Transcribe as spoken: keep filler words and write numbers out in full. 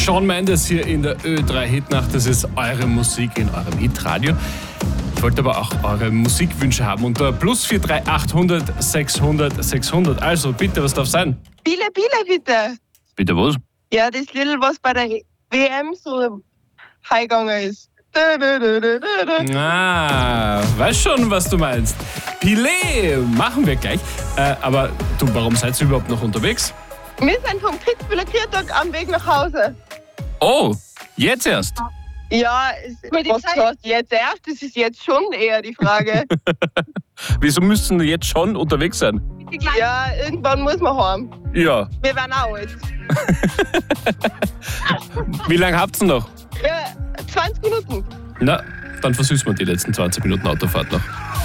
Shawn Mendes hier in der Ö drei Hitnacht. Das ist eure Musik in eurem Hitradio. Ich wollte aber auch eure Musikwünsche haben unter plus vier drei achthundert sechshundert sechshundert. Also bitte, was darf sein? Biele, Biele, bitte. Bitte was? Ja, das Lied, was bei der W M so heimgegangen ist. Ah, weiß schon, was du meinst. Pile, machen wir gleich. Äh, aber du, warum seid ihr überhaupt noch unterwegs? Wir sind vom Kitzbüheler Kirchtag am Weg nach Hause. Oh, jetzt erst? Ja, es, was heißt jetzt erst? Das ist jetzt schon eher die Frage. Wieso müssen wir jetzt schon unterwegs sein? Ja, irgendwann muss man heim. Ja. Wir werden auch alt. Wie lange habt ihr noch? Ja, zwanzig Minuten. Na, dann versüßen wir die letzten zwanzig Minuten Autofahrt noch.